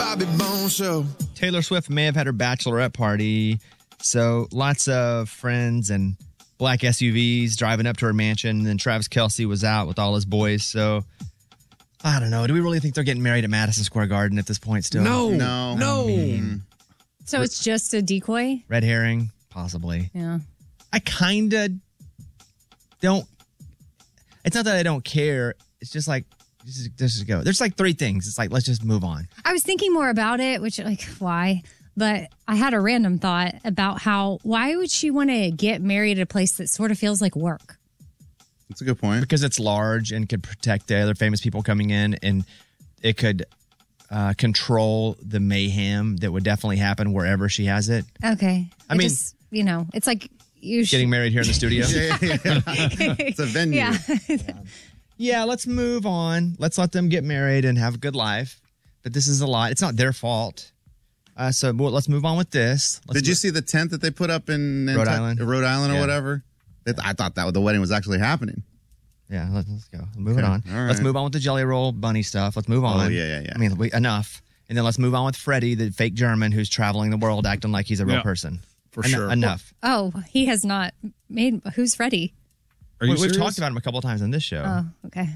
Bobby Bones Show. Taylor Swift may have had her bachelorette party, so lots of friends and black SUVs driving up to her mansion, and then Travis Kelce was out with all his boys, so I don't know. Do we really think they're getting married at Madison Square Garden at this point still? No. So it's just a decoy? Red herring? Possibly. Yeah. I kind of don't. It's not that I don't care. It's just like, just go. There's like three things. It's like, let's just move on. I was thinking more about it, which, like, why? But I had a random thought about why would she want to get married at a place that sort of feels like work? That's a good point. Because it's large and could protect the other famous people coming in, and it could control the mayhem that would definitely happen wherever she has it. Okay. I mean, just, it's like you getting married here in the studio. It's a venue. Yeah. Yeah, let's move on. Let's let them get married and have a good life. But this is a lot. It's not their fault. So let's move on with this. Did you see the tent that they put up in Rhode Island or whatever? I thought that the wedding was actually happening. Yeah, let's go. Move it on. All Let's right. move on with the Jelly Roll Bunny stuff. Let's move on. Oh, yeah. I mean, enough. And then let's move on with Freddie, the fake German who's traveling the world acting like he's a real person. For sure. Enough. Oh, he has not made. Who's Freddie? We've talked about him a couple times on this show. Oh, okay.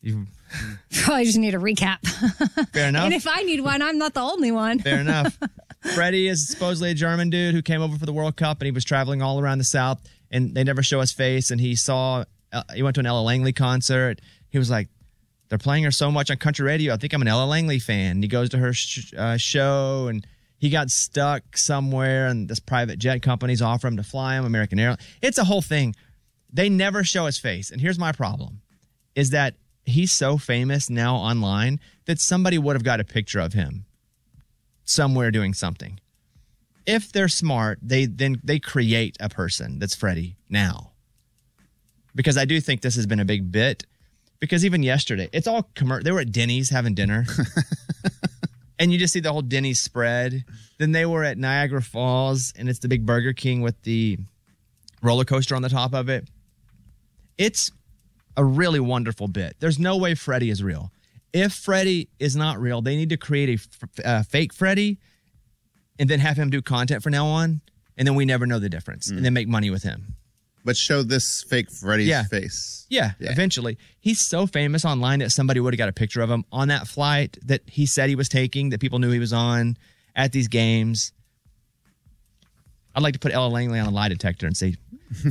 Probably just need a recap. Fair enough. And if I need one, I'm not the only one. Fair enough. Freddie is supposedly a German dude who came over for the World Cup, and he was traveling all around the South, and they never show his face. And he went to an Ella Langley concert. He was like, they're playing her so much on country radio. I think I'm an Ella Langley fan. And he goes to her show, and he got stuck somewhere, and this private jet company's offering him to fly him, American Airlines. It's a whole thing. They never show his face. And here's my problem, is that he's so famous now online that somebody would have got a picture of him somewhere doing something. If they're smart, they create a person that's Freddie now. Because I do think this has been a big bit. Because even yesterday, it's all they were at Denny's having dinner. And you just see the whole Denny's spread. Then they were at Niagara Falls, and it's the big Burger King with the roller coaster on the top of it. It's a really wonderful bit. There's no way Freddie is real. If Freddie is not real, they need to create a fake Freddie and then have him do content from now on, and then we never know the difference, and then make money with him. But show this fake Freddie's face. Yeah, eventually. He's so famous online that somebody would have got a picture of him on that flight that he said he was taking, that people knew he was on at these games. I'd like to put Ella Langley on a lie detector and say,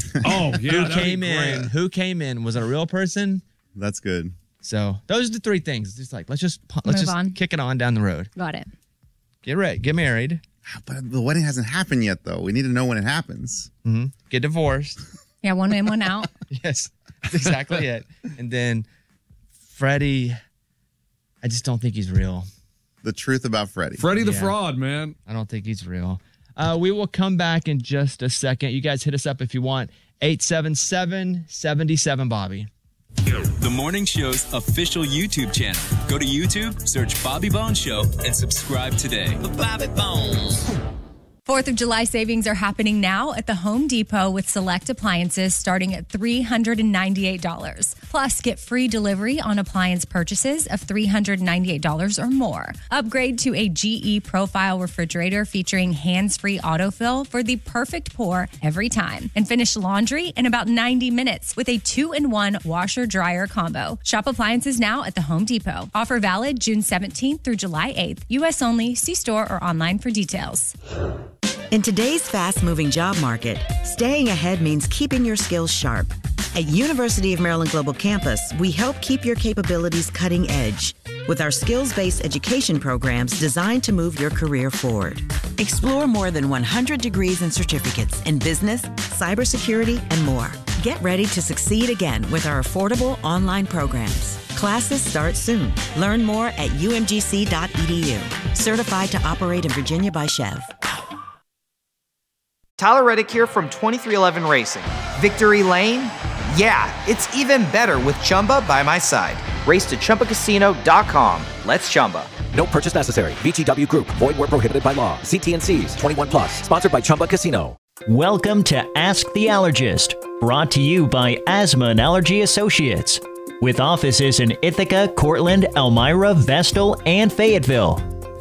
who came in? Was it a real person? That's good. So those are the three things. It's just like, let's just on. kick it on down the road. Got it. Get ready. Get married. But the wedding hasn't happened yet, though. We need to know when it happens. Mm-hmm. Get divorced. Yeah, one in, one out. Yes, that's exactly it. And then Freddie, I just don't think he's real. The truth about Freddie. Freddie the fraud, man. I don't think he's real. We will come back in just a second. You guys hit us up if you want. 877-77-Bobby. The Morning Show's official YouTube channel. Go to YouTube, search Bobby Bones Show, and subscribe today. Bobby Bones. 4th of July savings are happening now at the Home Depot with select appliances starting at $398. Plus, get free delivery on appliance purchases of $398 or more. Upgrade to a GE Profile refrigerator featuring hands-free autofill for the perfect pour every time. And finish laundry in about 90 minutes with a 2-in-1 washer-dryer combo. Shop appliances now at the Home Depot. Offer valid June 17th through July 8th. U.S. only. See store or online for details. In today's fast-moving job market, staying ahead means keeping your skills sharp. At University of Maryland Global Campus, we help keep your capabilities cutting edge with our skills-based education programs designed to move your career forward. Explore more than 100 degrees and certificates in business, cybersecurity, and more. Get ready to succeed again with our affordable online programs. Classes start soon. Learn more at umgc.edu. Certified to operate in Virginia by Chev. Tyler Reddick here from 2311 Racing. Victory Lane? Yeah, it's even better with Chumba by my side. Race to ChumbaCasino.com. Let's Chumba. No purchase necessary. VGW Group. Void where prohibited by law. See T&Cs. 21 plus. Sponsored by Chumba Casino. Welcome to Ask the Allergist, brought to you by Asthma and Allergy Associates. With offices in Ithaca, Cortland, Elmira, Vestal, and Fayetteville.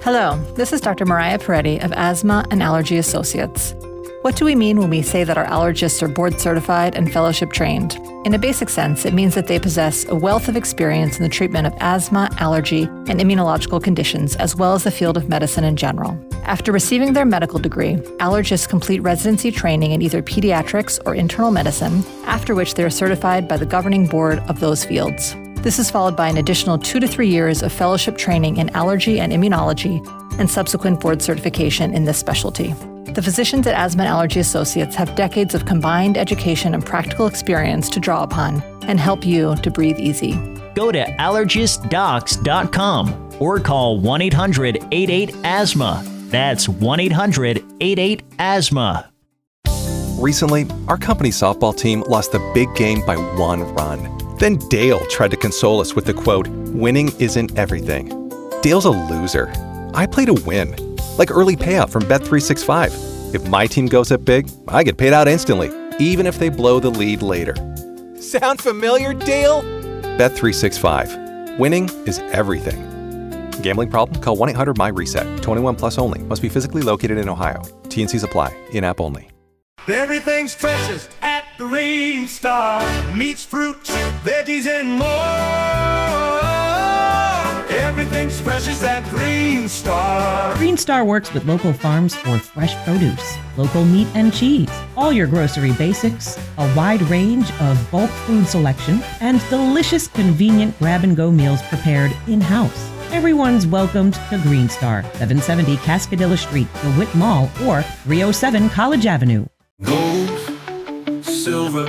Hello, this is Dr. Mariah Peretti of Asthma and Allergy Associates. What do we mean when we say that our allergists are board certified and fellowship trained? In a basic sense, it means that they possess a wealth of experience in the treatment of asthma, allergy, and immunological conditions, as well as the field of medicine in general. After receiving their medical degree, allergists complete residency training in either pediatrics or internal medicine, after which they are certified by the governing board of those fields. This is followed by an additional 2 to 3 years of fellowship training in allergy and immunology and subsequent board certification in this specialty. The physicians at Asthma and Allergy Associates have decades of combined education and practical experience to draw upon and help you to breathe easy. Go to allergistdocs.com or call 1-800-88-ASTHMA. That's 1-800-88-ASTHMA. Recently, our company softball team lost the big game by 1 run. Then Dale tried to console us with the quote, "Winning isn't everything." Dale's a loser. I play to win. Like early payout from Bet365. If my team goes up big, I get paid out instantly, even if they blow the lead later. Sound familiar, Dale? Bet365. Winning is everything. Gambling problem? Call 1-800-MY-RESET. 21 plus only. Must be physically located in Ohio. T&Cs apply. In-app only. Everything's freshest at Green Star. Meats, fruits, veggies, and more. Everything's freshest at Green Star. Green Star works with local farms for fresh produce, local meat and cheese, all your grocery basics, a wide range of bulk food selection, and delicious, convenient grab-and-go meals prepared in-house. Everyone's welcomed to Green Star, 770 Cascadilla Street, DeWitt Mall, or 307 College Avenue. Gold, silver,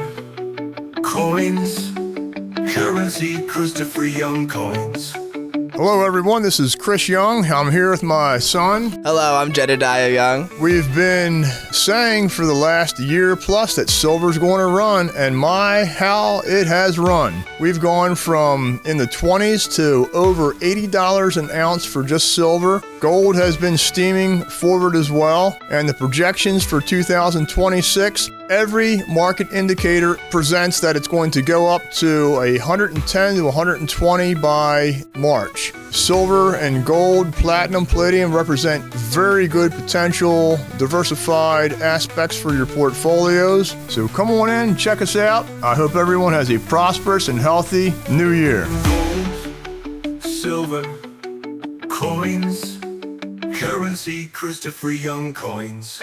coins, currency, Christopher Young coins. Hello, everyone. This is Chris Young. I'm here with my son. Hello, I'm Jedediah Young. We've been saying for the last year plus that silver's going to run, and my, how it has run. We've gone from in the 20s to over $80 an ounce for just silver. Gold has been steaming forward as well, and the projections for 2026, every market indicator presents that it's going to go up to 110 to 120 by March. Silver and gold, platinum, palladium represent very good potential diversified aspects for your portfolios. So come on in and check us out. I hope everyone has a prosperous and healthy new year. Gold, silver, coins, currency, Christopher Young coins.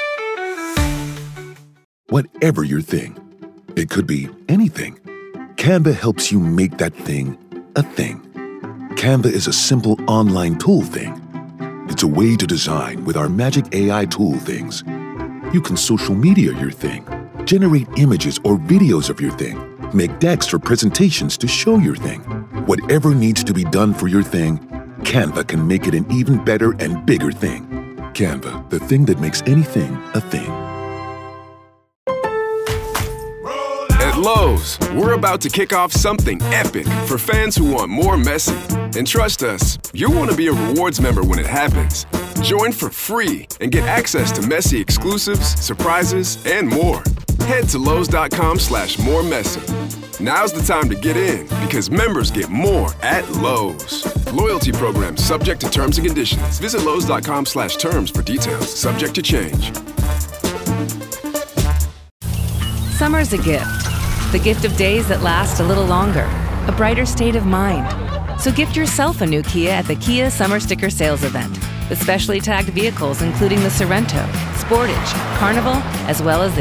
Whatever your thing, it could be anything. Canva helps you make that thing a thing. Canva is a simple online tool thing. It's a way to design with our magic AI tool things. You can social media your thing, generate images or videos of your thing, make decks or presentations to show your thing. Whatever needs to be done for your thing, Canva can make it an even better and bigger thing. Canva, the thing that makes anything a thing. At Lowe's, we're about to kick off something epic for fans who want more messy. And trust us, you'll want to be a rewards member when it happens. Join for free and get access to messy exclusives, surprises, and more. Head to Lowe's.com/moremessy. Now's the time to get in because members get more at Lowe's. Loyalty program subject to terms and conditions. Visit Lowe's.com/terms for details. Subject to change. Summer's a gift. The gift of days that last a little longer. A brighter state of mind. So gift yourself a new Kia at the Kia Summer Sticker Sales Event. With specially tagged vehicles including the Sorento, Sportage, Carnival, as well as the